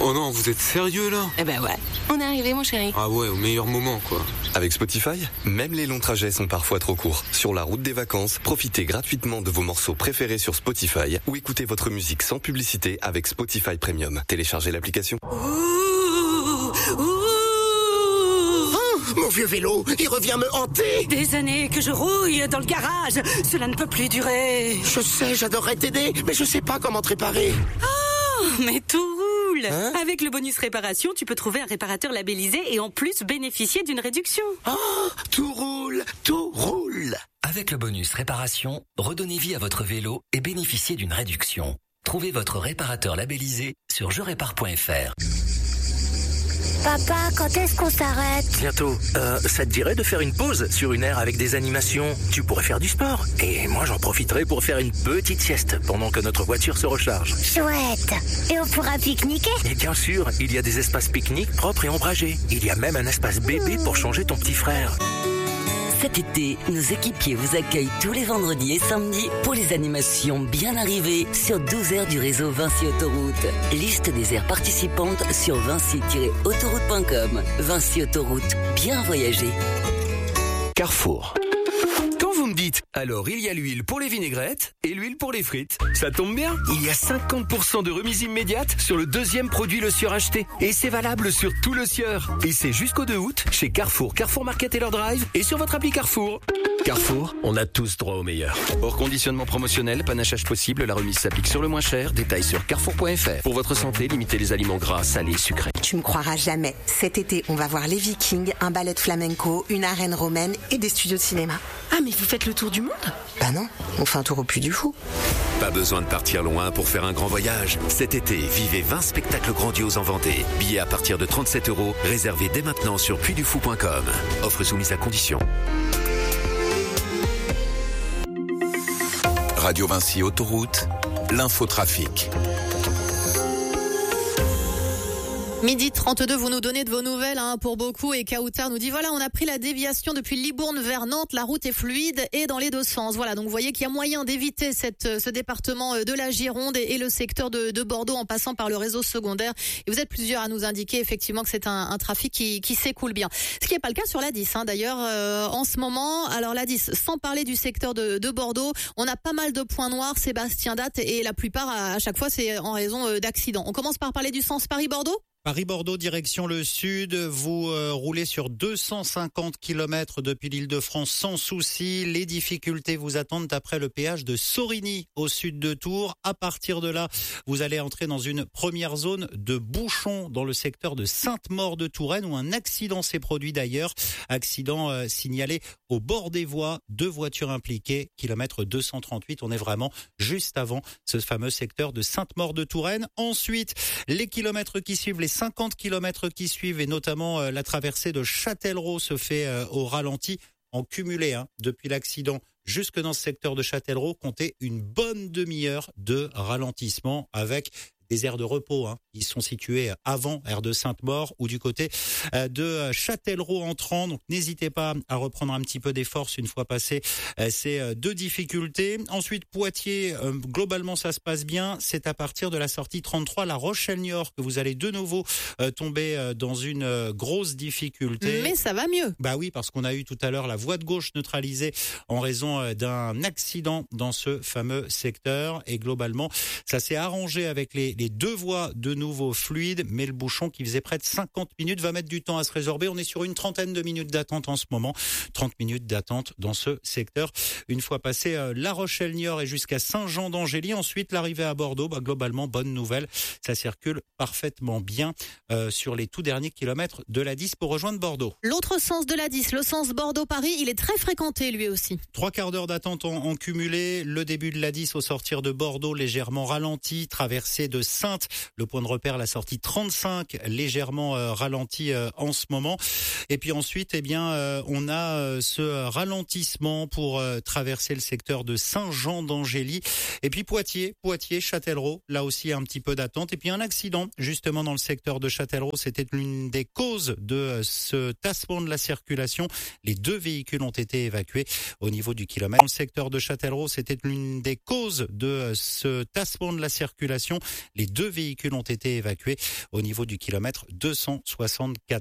Oh non, vous êtes sérieux là? Eh ben ouais, on est arrivé mon chéri. Ah ouais, au meilleur moment quoi. Avec Spotify, même les longs trajets sont parfois trop courts. Sur la route des vacances, profitez gratuitement de vos morceaux préférés sur Spotify ou écoutez votre musique sans publicité avec Spotify Premium. Téléchargez l'application. Mon vieux vélo, il revient me hanter. Des années que je rouille dans le garage. Cela ne peut plus durer. Je sais, j'adorerais t'aider, mais je sais pas comment te réparer. Oh, mais tout roule. Hein? Avec le bonus réparation, tu peux trouver un réparateur labellisé et en plus bénéficier d'une réduction. Oh, tout roule, tout roule. Avec le bonus réparation, redonnez vie à votre vélo et bénéficiez d'une réduction. Trouvez votre réparateur labellisé sur jerépare.fr. Papa, quand est-ce qu'on s'arrête? Bientôt. Ça te dirait de faire une pause sur une aire avec des animations? Tu pourrais faire du sport. Et moi, j'en profiterai pour faire une petite sieste pendant que notre voiture se recharge. Chouette. Et on pourra pique-niquer? Et bien sûr, il y a des espaces pique-nique propres et ombragés. Il y a même un espace bébé pour changer ton petit frère. Cet été, nos équipiers vous accueillent tous les vendredis et samedis pour les animations bien arrivées sur 12 aires du réseau Vinci Autoroute. Liste des aires participantes sur vinci-autoroute.com. Vinci Autoroute, bien voyager. Carrefour. Quand vous me dites, alors il y a l'huile pour les vinaigrettes et l'huile pour les frites. Ça tombe bien, il y a 50% de remise immédiate sur le deuxième produit Le Sieur acheté. Et c'est valable sur tout Le Sieur. Et c'est jusqu'au 2 août chez Carrefour, Carrefour Market et leur drive et sur votre appli Carrefour. Carrefour, on a tous droit au meilleur. Hors conditionnement promotionnel, panachage possible, la remise s'applique sur le moins cher. Détails sur carrefour.fr. Pour votre santé, limitez les aliments gras, salés, sucrés. Tu me croiras jamais. Cet été, on va voir les Vikings, un ballet de flamenco, une arène romaine et des studios de cinéma. Ah mais vous faites le tour du monde? Bah non, on fait un tour au Puy du Fou. Pas besoin de partir loin pour faire un grand voyage. Cet été, vivez 20 spectacles grandioses en Vendée. Billets à partir de 37 €, réservés dès maintenant sur puydufou.com. Offre soumise à condition. Radio Vinci Autoroute, l'infotrafic. Midi 32, vous nous donnez de vos nouvelles pour beaucoup et Kautar nous dit voilà, on a pris la déviation depuis Libourne vers Nantes, la route est fluide et dans les deux sens. Voilà, donc vous voyez qu'il y a moyen d'éviter ce département de la Gironde et le secteur de Bordeaux en passant par le réseau secondaire. Et vous êtes plusieurs à nous indiquer effectivement que c'est un trafic qui s'écoule bien. Ce qui n'est pas le cas sur l'A10 d'ailleurs en ce moment. Alors l'A10, sans parler du secteur de Bordeaux, on a pas mal de points noirs, Sébastien date et la plupart à chaque fois c'est en raison d'accidents. On commence par parler du sens Paris-Bordeaux. Paris-Bordeaux, direction le sud, vous roulez sur 250 km depuis l'Île-de-France sans souci. Les difficultés vous attendent après le péage de Sorigny au sud de Tours. À partir de là, vous allez entrer dans une première zone de bouchons dans le secteur de Sainte-Maure-de-Touraine où un accident s'est produit d'ailleurs. Accident signalé au bord des voies, 2 voitures impliquées, kilomètre 238. On est vraiment juste avant ce fameux secteur de Sainte-Maure-de-Touraine. Ensuite, les kilomètres qui suivent, les 50 km qui suivent et notamment la traversée de Châtellerault se fait au ralenti en cumulé depuis l'accident jusque dans ce secteur de Châtellerault. Comptez une bonne demi-heure de ralentissement avec des aires de repos. Ils sont situés avant aire de Sainte-Maure ou du côté de Châtellerault entrant. Donc n'hésitez pas à reprendre un petit peu des forces une fois passé ces 2 difficultés. Ensuite Poitiers, globalement ça se passe bien. C'est à partir de la sortie 33 La Rochelle-Niort que vous allez de nouveau tomber dans une grosse difficulté. Mais ça va mieux. Bah oui, parce qu'on a eu tout à l'heure la voie de gauche neutralisée en raison d'un accident dans ce fameux secteur. Et globalement, ça s'est arrangé avec les 2 voies de nouveau fluides, mais le bouchon qui faisait près de 50 minutes va mettre du temps à se résorber. On est sur une trentaine de minutes d'attente en ce moment. 30 minutes d'attente dans ce secteur. Une fois passé La Rochelle-Niort et jusqu'à Saint-Jean-d'Angély. Ensuite, l'arrivée à Bordeaux, globalement, bonne nouvelle. Ça circule parfaitement bien sur les tout derniers kilomètres de l'A10 pour rejoindre Bordeaux. L'autre sens de l'A10, le sens Bordeaux-Paris, il est très fréquenté lui aussi. 3 quarts d'heure d'attente en cumulé. Le début de l'A10 au sortir de Bordeaux, légèrement ralenti. Traversée de Saintes, le point de repère, la sortie 35, légèrement ralenti en ce moment. Et puis ensuite, on a ce ralentissement pour traverser le secteur de Saint-Jean-d'Angély. Et puis Poitiers, Châtellerault, là aussi un petit peu d'attente. Et puis un accident justement dans le secteur de Châtellerault, c'était l'une des causes de ce tassement de la circulation. Les 2 véhicules ont été évacués au niveau du kilomètre. Dans le secteur de Châtellerault, c'était l'une des causes de ce tassement de la circulation. Les 2 véhicules ont été été évacués au niveau du kilomètre 274.